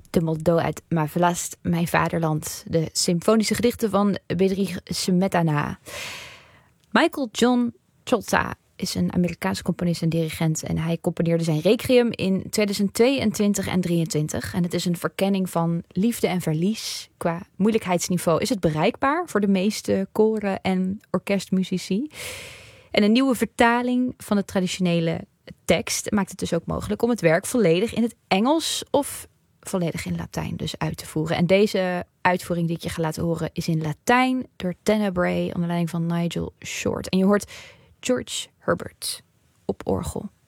de Moldo uit Mavlast, Mijn Vaderland. De symfonische gedichten van Bedřich Smetana. Michael John Chota is een Amerikaanse componist en dirigent. En hij componeerde zijn Requiem in 2022 en 2023. En het is een verkenning van liefde en verlies. Qua moeilijkheidsniveau is het bereikbaar voor de meeste koren en orkestmuzici. En een nieuwe vertaling van de traditionele tekst maakt het dus ook mogelijk om het werk volledig in het Engels of volledig in Latijn dus uit te voeren. En deze uitvoering die ik je ga laten horen is in Latijn door Tenebrae onder leiding van Nigel Short. En je hoort George Herbert op orgel.